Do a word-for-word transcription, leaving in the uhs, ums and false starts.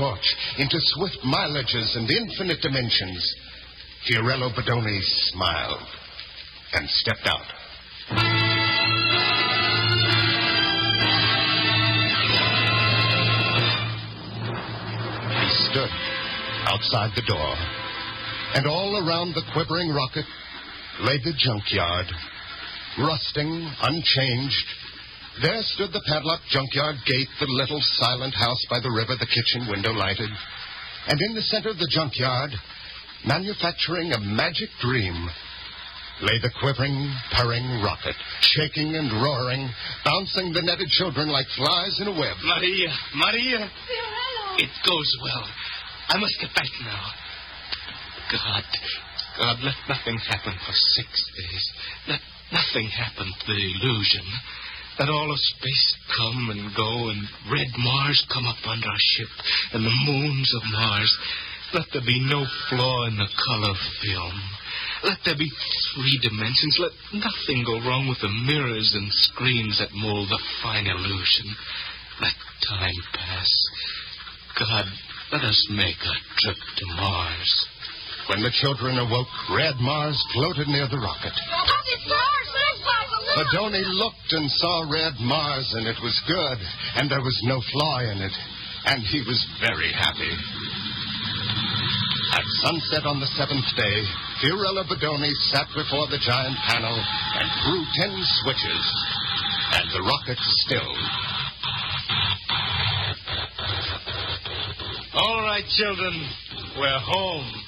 torch into swift mileages and infinite dimensions, Fiorello Bodoni smiled and stepped out. He stood outside the door, and all around the quivering rocket lay the junkyard, rusting, unchanged. There stood the padlocked junkyard gate, the little silent house by the river, the kitchen window lighted. And in the center of the junkyard, manufacturing a magic dream, lay the quivering, purring rocket, shaking and roaring, bouncing the netted children like flies in a web. Maria, Maria. Fiorello. It goes well. I must get back now. God, God, let nothing happen for six days. Let nothing happen to the illusion. Let all of space come and go, and red Mars come up under our ship, and the moons of Mars. Let there be no flaw in the color film. Let there be three dimensions. Let nothing go wrong with the mirrors and screens that mold the fine illusion. Let time pass. God, let us make a trip to Mars. When the children awoke, red Mars floated near the rocket. Look, it's Mars. Look, Papa, look. Bodoni looked and saw red Mars, and it was good, and there was no flaw in it, and he was very happy. At sunset on the seventh day, Fiorello Bodoni sat before the giant panel and threw ten switches, and the rocket stilled. All right, children, we're home.